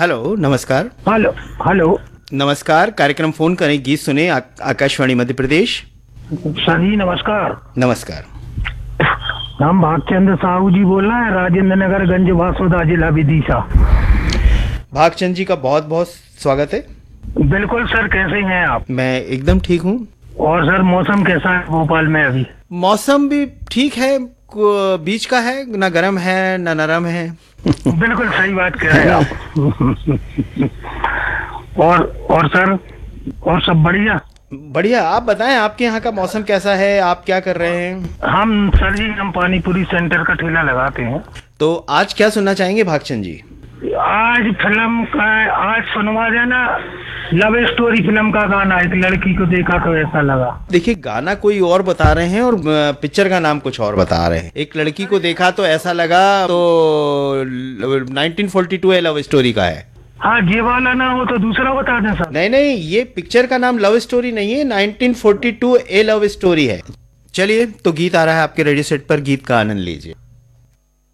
Hello, नमस्कार। Hello hello. नमस्कार, कार्यक्रम फोन करें गीत सुने आकाशवाणी मध्य प्रदेश। सर जी नमस्कार। नमस्कार। हम भागचंद साहू जी बोल रहे हैं, राजेंद्र नगर गंज वासोदा जिला विदिशा। भागचंद जी का बहुत बहुत स्वागत है। बिल्कुल सर, कैसे हैं आप? मैं एकदम ठीक हूँ। और सर मौसम कैसा है भोपाल में अभी? मौसम भी ठीक है, बीच का है, ना गर्म है ना नरम है। बिल्कुल सही बात कह रहे हैं आप। और सर, और सब बढ़िया? बढ़िया। आप बताएं, आपके यहाँ का मौसम कैसा है, आप क्या कर रहे हैं? हम पानीपुरी सेंटर का ठेला लगाते हैं। तो आज क्या सुनना चाहेंगे भागचंद जी? आज फिल्म का, आज सुनवा देना लव स्टोरी फिल्म का गाना, एक लड़की को देखा तो ऐसा लगा। देखिए, गाना कोई और बता रहे हैं और पिक्चर का नाम कुछ और बता रहे हैं। एक लड़की को देखा तो ऐसा लगा, तो 1942 लव स्टोरी का है। हाँ, ये वाला ना हो तो दूसरा बता दें सर। नहीं, ये पिक्चर का नाम लव स्टोरी नहीं है, 1942 लव स्टोरी है। चलिए, तो गीत आ रहा है आपके रेडियो सेट पर, गीत का आनंद लीजिए।